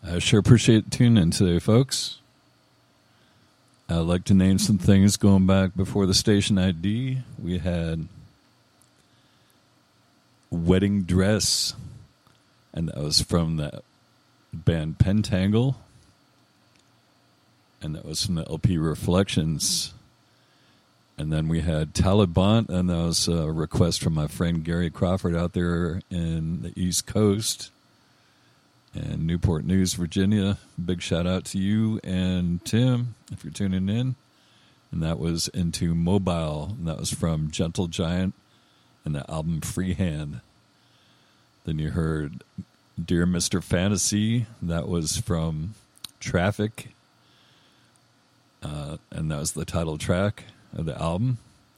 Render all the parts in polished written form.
I sure appreciate tuning in today, folks. I'd like to name some things going back before the station ID. We had Wedding Dress, and that was from the band Pentangle, and that was from the LP Reflections. And then we had Taliban, and that was a request from my friend Gary Crawford out there in the East Coast and Newport News, Virginia. Big shout out to you and Tim if you're tuning in. And that was Into Mobile, and that was from Gentle Giant and the album Freehand. Then you heard Dear Mr. Fantasy, that was from Traffic, and that was the title track of the album.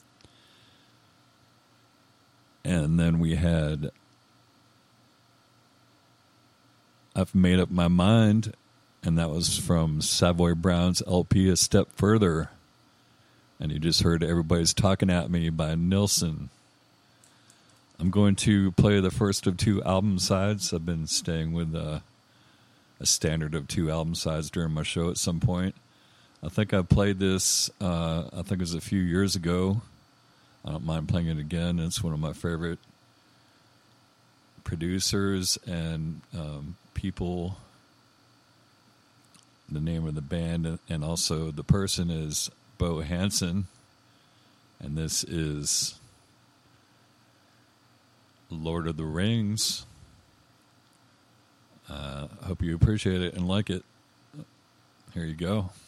And then we had I've Made Up My Mind, and that was from Savoy Brown's LP A Step Further. And you just heard Everybody's Talking at Me by Nilsson. I'm going to play the first of two album sides. I've been staying with a standard of two album sides during my show at some point. I think I played this, I think it was a few years ago. I don't mind playing it again. It's one of my favorite producers and people. The name of the band and also the person is Bo Hansen. And this is Lord of the Rings. Hope you appreciate it and like it. Here you go.